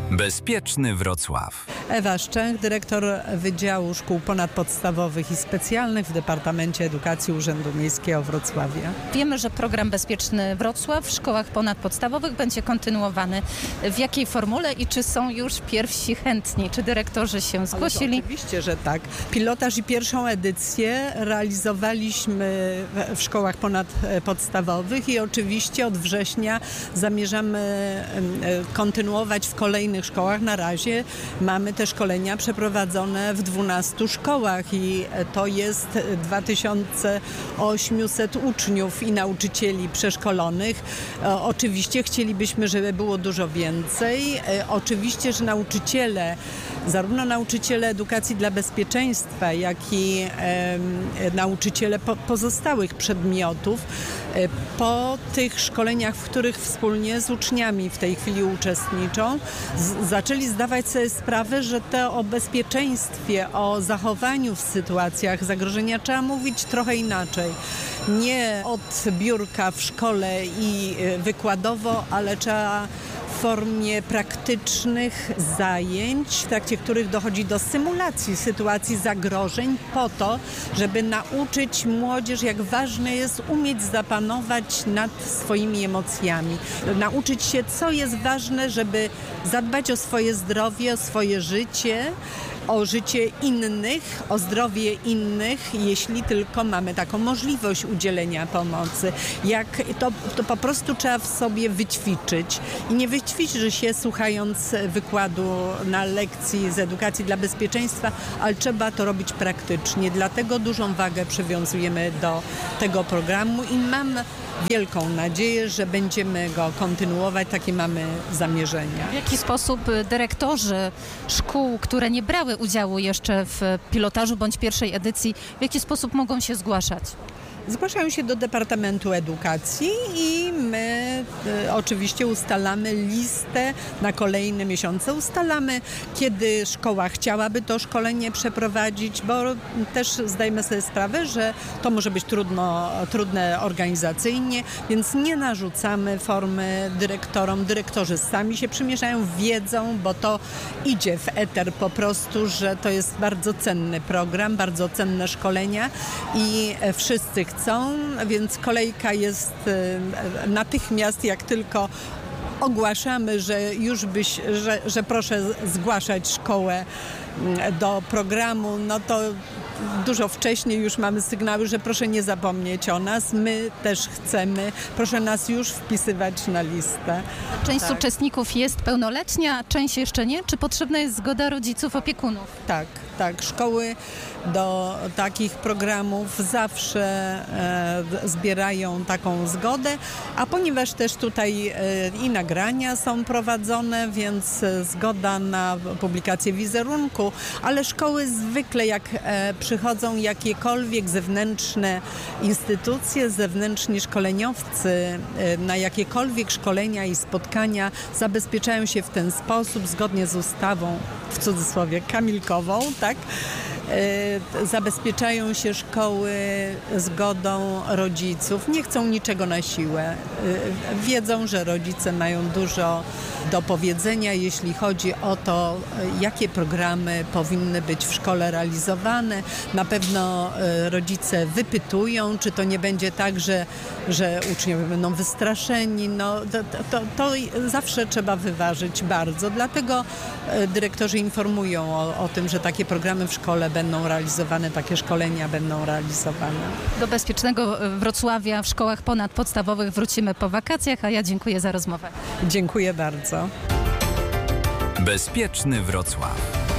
Bezpieczny Wrocław. Ewa Szczęch, dyrektor Wydziału Szkół Ponadpodstawowych i Specjalnych w Departamencie Edukacji Urzędu Miejskiego Wrocławia. Wiemy, że program Bezpieczny Wrocław w szkołach ponadpodstawowych będzie kontynuowany. W jakiej formule i czy są już pierwsi chętni? Czy dyrektorzy się zgłosili? Oczywiście, że tak. Pilotaż i pierwszą edycję realizowaliśmy w szkołach ponadpodstawowych i oczywiście od września zamierzamy kontynuować w kolejnych szkołach. Na razie mamy te szkolenia przeprowadzone w 12 szkołach i to jest 2800 uczniów i nauczycieli przeszkolonych. Oczywiście chcielibyśmy, żeby było dużo więcej. Oczywiście, że nauczyciele, zarówno nauczyciele edukacji dla bezpieczeństwa, jak i nauczyciele pozostałych przedmiotów po tych szkoleniach, w których wspólnie z uczniami w tej chwili uczestniczą, zaczęli zdawać sobie sprawę, że to o bezpieczeństwie, o zachowaniu w sytuacjach zagrożenia trzeba mówić trochę inaczej. Nie od biurka w szkole i wykładowo, ale trzeba w formie praktycznych zajęć, w trakcie których dochodzi do symulacji sytuacji zagrożeń po to, żeby nauczyć młodzież, jak ważne jest umieć zapanować nad swoimi emocjami. Nauczyć się, co jest ważne, żeby zadbać o swoje zdrowie, o swoje życie, o życie innych, o zdrowie innych, jeśli tylko mamy taką możliwość udzielenia pomocy. To po prostu trzeba w sobie wyćwiczyć. I nie wyćwiczy się słuchając wykładu na lekcji z edukacji dla bezpieczeństwa, ale trzeba to robić praktycznie. Dlatego dużą wagę przywiązujemy do tego programu i mam wielką nadzieję, że będziemy go kontynuować. Takie mamy zamierzenia. W jaki sposób dyrektorzy szkół, które nie brały udziału jeszcze w pilotażu bądź pierwszej edycji, w jaki sposób mogą się zgłaszać? Zgłaszają się do Departamentu Edukacji i my oczywiście ustalamy listę na kolejne miesiące. Ustalamy, kiedy szkoła chciałaby to szkolenie przeprowadzić, bo też zdajemy sobie sprawę, że to może być trudne organizacyjnie, więc nie narzucamy formy dyrektorom. Dyrektorzy sami się przymierzają, wiedzą, bo to idzie w eter po prostu, że to jest bardzo cenny program, bardzo cenne szkolenia i wszyscy chcą, więc kolejka jest natychmiast, jak tylko ogłaszamy, że proszę zgłaszać szkołę do programu, no to dużo wcześniej już mamy sygnały, że proszę nie zapomnieć o nas, my też chcemy, proszę nas już wpisywać na listę. Część z uczestników jest pełnoletnia, a część jeszcze nie? Czy potrzebna jest zgoda rodziców, opiekunów? Tak. Szkoły do takich programów zawsze zbierają taką zgodę, a ponieważ też tutaj i nagrania są prowadzone, więc zgoda na publikację wizerunku, ale szkoły zwykle jak przychodzą jakiekolwiek zewnętrzne instytucje, zewnętrzni szkoleniowcy na jakiekolwiek szkolenia i spotkania zabezpieczają się w ten sposób, zgodnie z ustawą, w cudzysłowie, kamilkową, tak? Zabezpieczają się szkoły zgodą rodziców. Nie chcą niczego na siłę. Wiedzą, że rodzice mają dużo do powiedzenia, jeśli chodzi o to, jakie programy powinny być w szkole realizowane. Na pewno rodzice wypytują, czy to nie będzie tak, że uczniowie będą wystraszeni. No, to zawsze trzeba wyważyć bardzo. Dlatego dyrektorzy informują o tym, że takie programy w szkole będą realizowane, takie szkolenia będą realizowane. Do Bezpiecznego Wrocławia w szkołach ponadpodstawowych wrócimy po wakacjach, a ja dziękuję za rozmowę. Dziękuję bardzo. Bezpieczny Wrocław.